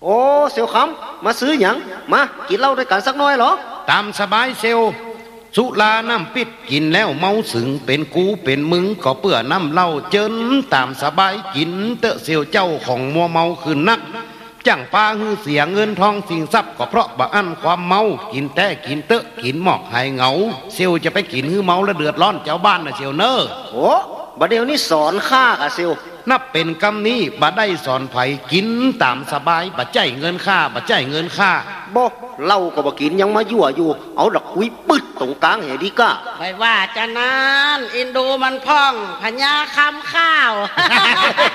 โอ้เซียวคำมาซื้อหยังมากินเหล้าด้วยกันสักหน่อยเหรอตามสบายเซลสุราน้ำปิดกินแล้วเมาสึงเป็นกูเป็นมึงก็เปื่อน้ำเหล้าเจินตามสบายกินเตอะเซียวเจ้าของมัวเมาคืนนักจังปาฮือเสียเงินทองสิ่งทรัพย์ก็เพราะบ่อั้นความเมากินแต่กินเตอะกินหมอกหายเหงาเซียวจะไปกินฮือเมาแล้วเดือดร้อนเจ้าบ้านนะเซียวเนอโอ้บัดเดี๋ยวนี้สอนข้ากะเซียวนับเป็นกำนี้บ่ได้สอนไผกินตามสบายบ่ใจเงินค่าบ่ใจเงินค่าบ่เหล้าก็บ่กินยังมายั่วอยู่เอาดอกคุยปึ๊ดตรงกลางให้ดีก้าไม่ว่าจะนานอินดูมันพ่องพญาคำข้าว